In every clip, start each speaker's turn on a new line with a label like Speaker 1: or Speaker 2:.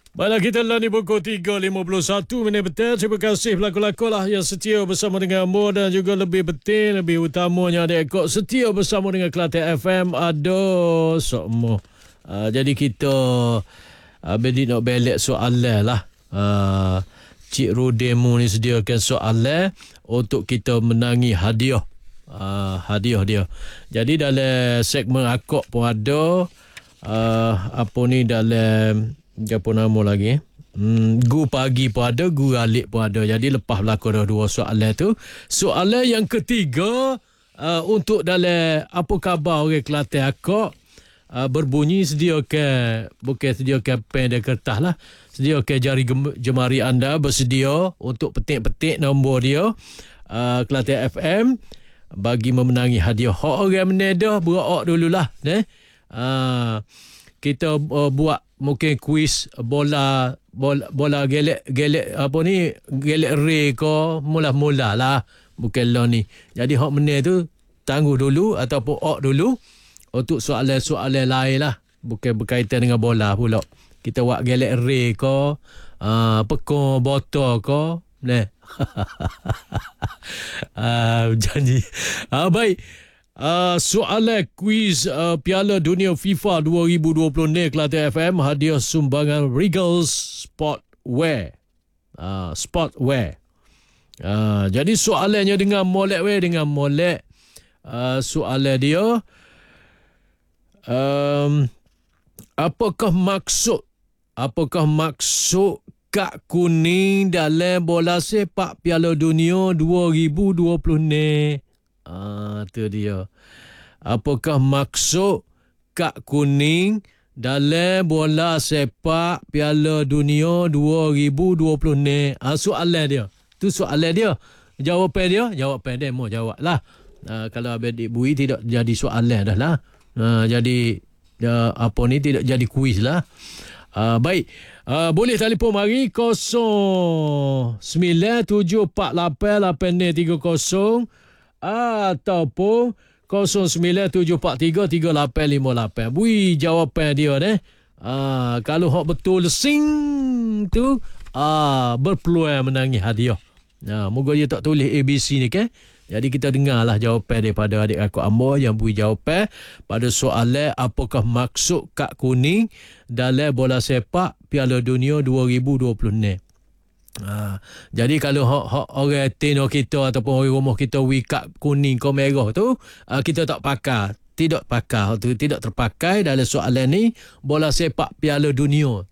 Speaker 1: Baiklah, kita lah ni pukul 3.51 minit petang. Terima kasih pelakon-lakon lah yang setia bersama dengan Mo, dan juga lebih penting, lebih utamanya adik-adik setia bersama dengan Kelantan FM. Aduh, sok Mo. Jadi kita Bedik nak belek soalan lah. Cik Rodemu ni sediakan soalan untuk kita menangi hadiah. Hadiah dia. Jadi dalam segmen akak pun ada apa ni, dalam apa nama lagi Gu pagi pun ada, Gu alik pun ada. Jadi lepas berlaku dah dua soalan tu. Soalan yang ketiga untuk dalam apa khabar orang Kelantan akak, berbunyi sediakan, bukan sediakan pen dan kertas lah, sediakan jari jemari anda bersedia untuk petik-petik nombor dia Kelantan FM bagi memenangi hadiah. Hak orang menedah berak dululah kita buat mungkin kuis bola gelek apa ni, gelek ray ke, mula-mula lah, bukan lah ni. Jadi hak meneh tu tangguh dulu ataupun ok dulu untuk soalan-soalan lain lah, bukan berkaitan dengan bola pula. Kita buat gelek ray ke, pekong botol ke, neh. Janji. Baik. Soalan kuis Piala Dunia FIFA 2020 ni Kelantan FM hadiah sumbangan Regal Sportwear. Jadi soalannya dengan molek. Soalan dia, apakah maksud kad kuning dalam bola sepak Piala Dunia 2020 ni? Tu dia. Apakah maksud kad kuning dalam bola sepak Piala Dunia 2020 ni? Soalan dia. Tu soalan dia. Jawapan dia mau jawab lah. Kalau adik bui tidak jadi soalan dah lah. Jadi apa ni, tidak jadi kuis lah. Baik. Boleh telefon mari 09748830 ataupun 0974338858. Bui jawapan dia kalau hak betul sing tu berpeluang menangi hadiah. Moga dia tak tulis ABC ni kan. Jadi kita dengarlah jawapan daripada adik aku Amor yang bui jawapan pada soalan apakah maksud kad kuning dalam bola sepak Piala Dunia 2020 ni. Jadi kalau orang tino kita ataupun orang rumah kita kad kuning ke merah tu, kita tak pakai, tidak terpakai dalam soalan ni bola sepak Piala Dunia.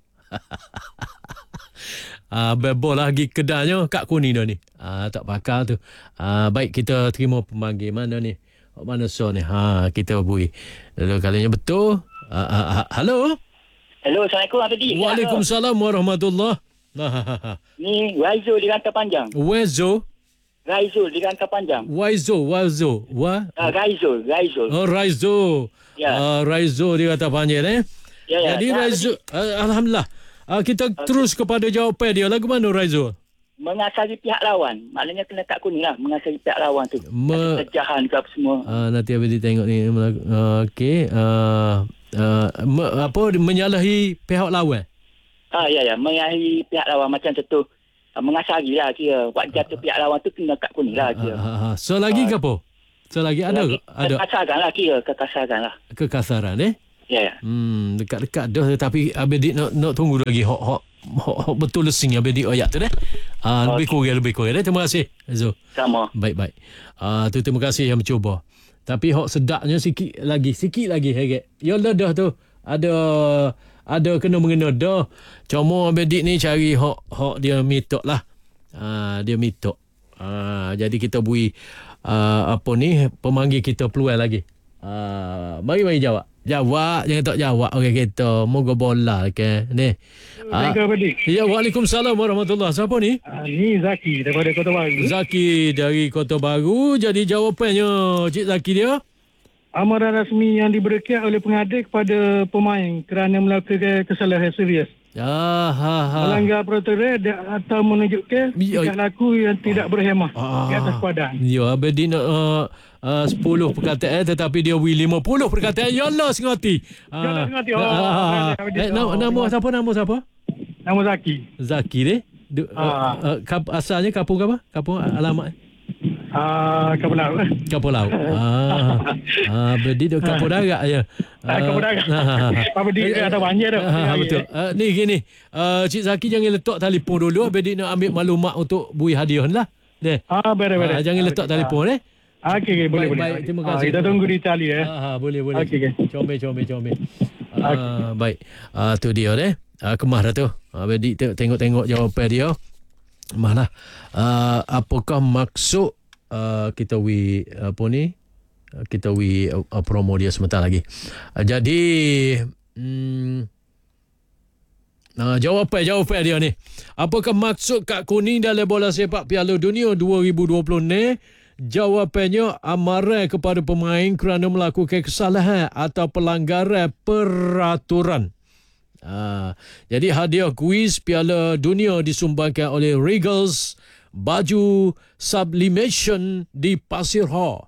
Speaker 1: Bebol lagi kedanya kad kuning dah ni. Tak pakai tu. Baik, kita terima pemanggil mana ni? Mana so ni? Kita bui. Lalu kalinya betul. Halo.
Speaker 2: Hello, Assalamualaikum Abdi.
Speaker 1: Waalaikumsalam warahmatullahi.
Speaker 2: Ni Raizo di Rantau Panjang.
Speaker 1: Raizo
Speaker 2: di Rantau Panjang.
Speaker 1: Raizo.
Speaker 2: Raizo.
Speaker 1: Oh, Raizo.
Speaker 2: Ya.
Speaker 1: Raizo di Rantau Panjang
Speaker 2: Ya.
Speaker 1: Jadi Raizo, alhamdulillah. Kita terus kepada jawapan dia. Lagu mana Raizo?
Speaker 2: Mengasari pihak lawan. Maknanya kena kad kuning lah. Mengasari pihak lawan tu. Kejahan ke apa semua.
Speaker 1: Nanti Abdi tengok ni. Okey. Menyalahi pihak lawan.
Speaker 2: Ya. Mengasari pihak lawan macam tu. Mengasari lah kira. Buat jatuh pihak lawan tu kena kad kuning lah kira.
Speaker 1: So lagi ke apa? So lagi ada?
Speaker 2: Kekasaran lah kira.
Speaker 1: Kekasaran
Speaker 2: Ya.
Speaker 1: Dekat-dekat dah, tapi Abdi nak tunggu lagi hok betul lesing Abdi ayat tu lebih kurang. Terima kasih Azul.
Speaker 2: Sama.
Speaker 1: Baik. Tu terima kasih yang mencuba. Tapi hok sedapnya sikit lagi harap. Ya dah tu ada kena-mengena dah. Cuma Abdi ni cari hok dia mitok lah. Dia mitok. Jadi kita bui apa ni, pemanggil kita peluang lagi. Mari jawab. Jangan tak jawab orang kita. Moga bola ke ni. Ya, Waalaikumsalam warahmatullahi. Siapa ni?
Speaker 3: Ni Zaki daripada Kota Baru.
Speaker 1: Zaki dari Kota Baru. Jadi jawapannya Cik Zaki dia?
Speaker 3: Amaran rasmi yang diberikan oleh pengadil kepada pemain kerana melakukan kesalahan serius. Melanggar peraturan atau menunjukkan tingkah laku yang tidak berhemah di atas padan.
Speaker 1: Ya, Abdi nak 10 perkataan tetapi dia beri 50 perkataan. Ya Allah, sengati. Nama siapa?
Speaker 3: Nama Zaki.
Speaker 1: Zaki ni? Asalnya kampung apa? Kampung alamat?
Speaker 3: Kapal laut.
Speaker 1: Kapal laut. Berdi duk kapal darat je.
Speaker 3: Kapal darat. Apa dia ada banjir tu.
Speaker 1: Betul. Ni gini. Cik Zaki jangan letak telefon dulu. Berdi nak ambil maklumat untuk bui hadiah lah. Deh.
Speaker 3: Beres.
Speaker 1: Jangan letak telefon
Speaker 3: Okey, boleh.
Speaker 1: Baik, terima kasih.
Speaker 3: Kita tunggu di tali
Speaker 1: boleh.
Speaker 3: Okey.
Speaker 1: Comel. Baik. Tu dia kemah dah tu. Berdi tengok jawapan dia. Mana? Apakah maksud kita promo dia sebentar lagi. Jadi jawapan dia ni. Apakah maksud kad kuning dalam bola sepak Piala Dunia 2020 ni? Jawapannya amaran kepada pemain kerana melakukan kesalahan atau pelanggaran peraturan. Jadi hadiah kuis Piala Dunia disumbangkan oleh Regals, baju sublimation di Pasir Hall.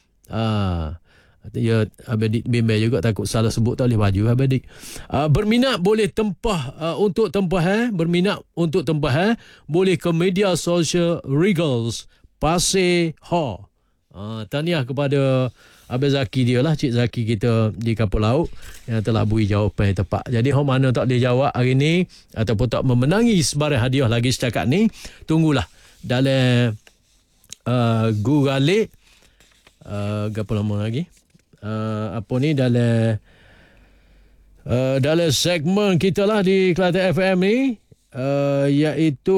Speaker 1: Ya, Abedik bimbang juga takut salah sebut tak boleh baju Abedik. Berminat boleh untuk tempahan boleh ke media sosial Regals Pasir Hall. Tahniah kepada Abang Zaki dia lah, Cik Zaki kita di kapal laut yang telah beri jawapan yang tepat. Jadi hok mana tak boleh jawab hari ni ataupun tak memenangi sebarang hadiah lagi setakat ni, tunggulah dalam Guralik berapa lama lagi dalam segmen kita lah di Kelantan FM ni, iaitu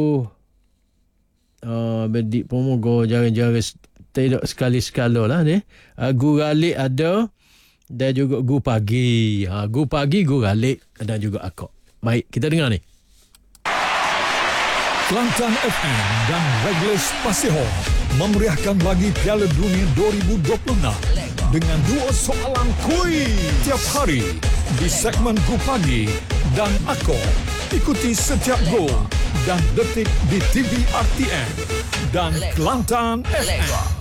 Speaker 1: Bedik Pomogo jarang-jarang tidak sekali-sekala lah ni. Guralik ada dan juga Gu Pagi. Gu Pagi, Guralik dan juga Akok. Baik, kita dengar ni.
Speaker 4: Kelantan FM dan Reglas Pasir Hall memeriahkan lagi Piala Dunia 2026 dengan 2 soalan kuis tiap hari di segmen Gu Pagi dan Akok. Ikuti setiap gol dan detik di TV RTM dan Kelantan FM.